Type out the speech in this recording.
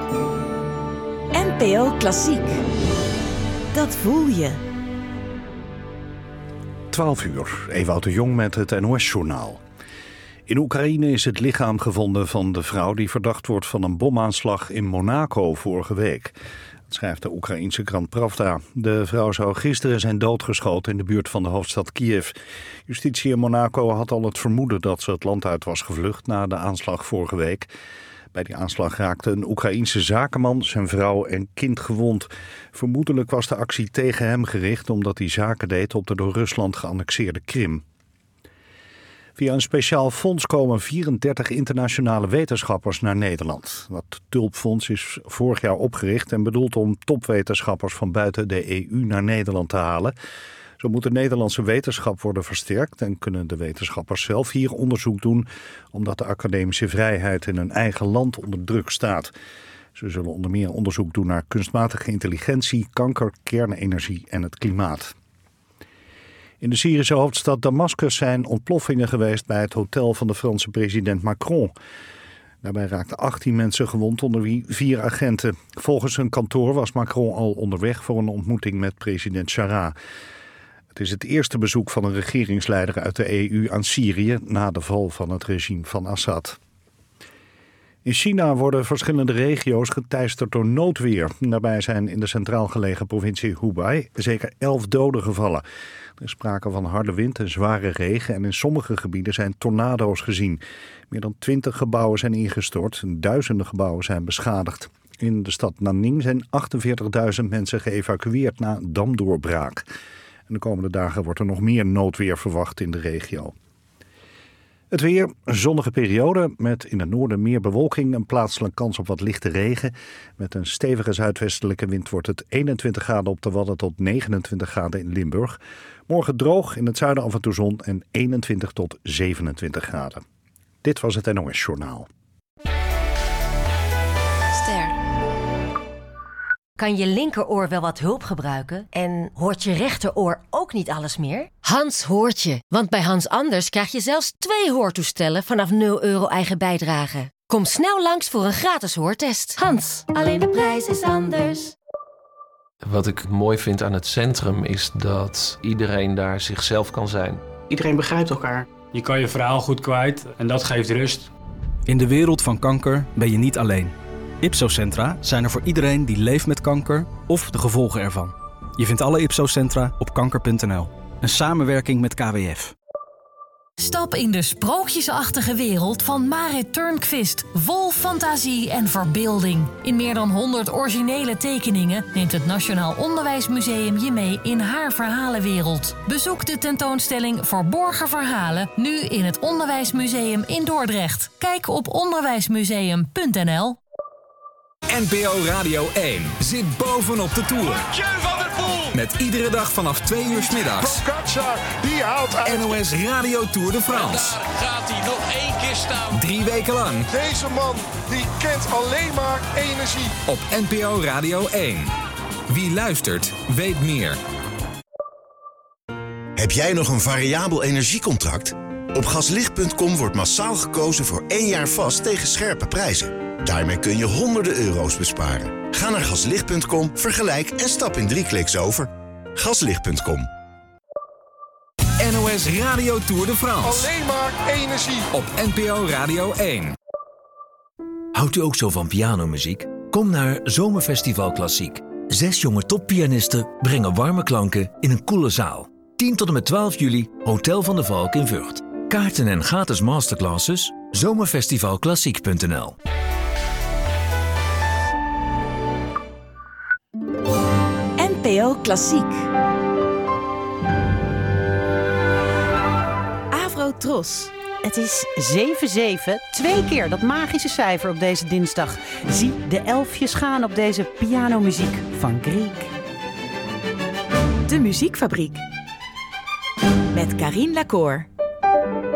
NPO Klassiek. Dat voel je. 12 uur, Ewout de Jong met het NOS-journaal. In Oekraïne is het lichaam gevonden van de vrouw die verdacht wordt van een bomaanslag in Monaco vorige week. Dat schrijft de Oekraïense krant Pravda. De vrouw zou gisteren zijn doodgeschoten in de buurt van de hoofdstad Kiev. Justitie in Monaco had al het vermoeden dat ze het land uit was gevlucht na de aanslag vorige week. Bij die aanslag raakte een Oekraïense zakenman, zijn vrouw en kind gewond. Vermoedelijk was de actie tegen hem gericht omdat hij zaken deed op de door Rusland geannexeerde Krim. Via een speciaal fonds komen 34 internationale wetenschappers naar Nederland. Het Tulpfonds is vorig jaar opgericht en bedoeld om topwetenschappers van buiten de EU naar Nederland te halen. Zo moet de Nederlandse wetenschap worden versterkt en kunnen de wetenschappers zelf hier onderzoek doen, omdat de academische vrijheid in hun eigen land onder druk staat. Ze zullen onder meer onderzoek doen naar kunstmatige intelligentie, kanker, kernenergie en het klimaat. In de Syrische hoofdstad Damascus zijn ontploffingen geweest bij het hotel van de Franse president Macron. Daarbij raakten 18 mensen gewond, onder wie 4 agenten. Volgens zijn kantoor was Macron al onderweg voor een ontmoeting met president Chara. Het is het eerste bezoek van een regeringsleider uit de EU aan Syrië na de val van het regime van Assad. In China worden verschillende regio's geteisterd door noodweer. Daarbij zijn in de centraal gelegen provincie Hubei zeker 11 doden gevallen. Er is sprake van harde wind en zware regen en in sommige gebieden zijn tornado's gezien. Meer dan 20 gebouwen zijn ingestort en duizenden gebouwen zijn beschadigd. In de stad Nanning zijn 48.000 mensen geëvacueerd na een damdoorbraak. En de komende dagen wordt er nog meer noodweer verwacht in de regio. Het weer, een zonnige periode met in het noorden meer bewolking en plaatselijk kans op wat lichte regen. Met een stevige zuidwestelijke wind wordt het 21 graden op de Wadden tot 29 graden in Limburg. Morgen droog, in het zuiden af en toe zon en 21 tot 27 graden. Dit was het NOS Journaal. Ster. Kan je linkeroor wel wat hulp gebruiken? En hoort je rechteroor ook niet alles meer? Hans hoort je, want bij Hans Anders krijg je zelfs 2 hoortoestellen vanaf €0 eigen bijdrage. Kom snel langs voor een gratis hoortest. Hans, alleen de prijs is anders. Wat ik mooi vind aan het centrum is dat iedereen daar zichzelf kan zijn. Iedereen begrijpt elkaar. Je kan je verhaal goed kwijt en dat geeft rust. In de wereld van kanker ben je niet alleen. Ipso-centra zijn er voor iedereen die leeft met kanker of de gevolgen ervan. Je vindt alle Ipso-centra op kanker.nl. Een samenwerking met KWF. Stap in de sprookjesachtige wereld van Marit Turnquist. Vol fantasie en verbeelding. In meer dan 100 originele tekeningen neemt het Nationaal Onderwijsmuseum je mee in haar verhalenwereld. Bezoek de tentoonstelling Verborgen Verhalen nu in het Onderwijsmuseum in Dordrecht. Kijk op onderwijsmuseum.nl. NPO Radio 1 zit bovenop de Tour. Met iedere dag vanaf 2 uur 's middags. Die haalt uit. NOS Radio Tour de France. En daar gaat hij nog 1 keer staan. 3 weken lang. Deze man die kent alleen maar energie. Op NPO Radio 1. Wie luistert, weet meer. Heb jij nog een variabel energiecontract? Op gaslicht.com wordt massaal gekozen voor 1 jaar vast tegen scherpe prijzen. Daarmee kun je honderden euro's besparen. Ga naar gaslicht.com, vergelijk en stap in 3 kliks over. Gaslicht.com. NOS Radio Tour de France. Alleen maar energie. Op NPO Radio 1. Houdt u ook zo van pianomuziek? Kom naar Zomerfestival Klassiek. 6 jonge toppianisten brengen warme klanken in een koele zaal. 10 tot en met 12 juli, Hotel van de Valk in Vught. Kaarten en gratis masterclasses, zomerfestivalklassiek.nl. NPO Klassiek. Avrotros. Het is 7-7, 2 keer dat magische cijfer op deze dinsdag. Zie de elfjes gaan op deze pianomuziek van Grieg. De Muziekfabriek. Met Carine Lacour.